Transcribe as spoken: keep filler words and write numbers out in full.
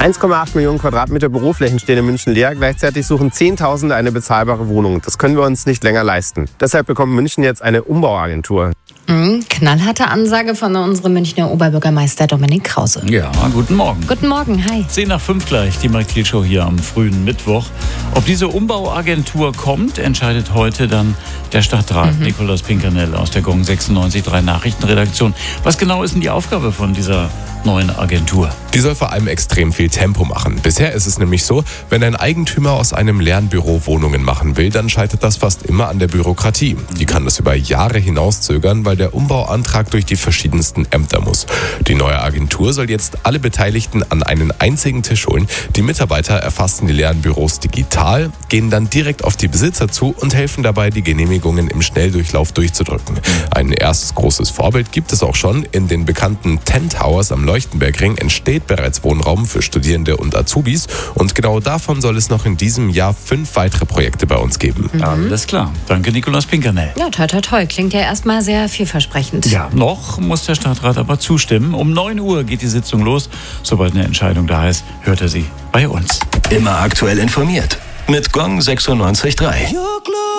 eins Komma acht Millionen Quadratmeter Büroflächen stehen in München leer. Gleichzeitig suchen Zehntausende eine bezahlbare Wohnung. Das können wir uns nicht länger leisten. Deshalb bekommt München jetzt eine Umbauagentur. Mhm, knallharte Ansage von unserem Münchner Oberbürgermeister Dominik Krause. Ja, guten Morgen. Guten Morgen, hi. zehn nach fünf gleich, die Mike Thiel Show hier am frühen Mittwoch. Ob diese Umbauagentur kommt, entscheidet heute dann der Stadtrat mhm. Nikolaus Pinkernell aus der Gong sechsundneunzig Komma drei Nachrichtenredaktion. Was genau ist denn die Aufgabe von dieser neuen Agentur? Die soll vor allem extrem viel Tempo machen. Bisher ist es nämlich so, wenn ein Eigentümer aus einem leeren Büro Wohnungen machen will, dann scheitert das fast immer an der Bürokratie. Die kann das über Jahre hinauszögern, weil der Umbauantrag durch die verschiedensten Ämter muss. Die neue Agentur soll jetzt alle Beteiligten an einen einzigen Tisch holen. Die Mitarbeiter erfassen die leeren Büros digital, gehen dann direkt auf die Besitzer zu und helfen dabei, die Genehmigungen im Schnelldurchlauf durchzudrücken. Ein erstes großes Vorbild gibt es auch schon. In den bekannten Ten Towers am Leuchtenbergring entsteht bereits Wohnraum für Studierende und Azubis. Und genau davon soll es noch in diesem Jahr fünf weitere Projekte bei uns geben. Mhm. Alles klar. Danke, Nikolaus Pinkernell. Ja, toi, toi, toi. Klingt ja erstmal sehr vielversprechend. Ja, noch muss der Stadtrat aber zustimmen. Um neun Uhr geht die Sitzung los. Sobald eine Entscheidung da ist, hört er sie bei uns. Immer aktuell informiert mit Gong sechsundneunzig Komma drei.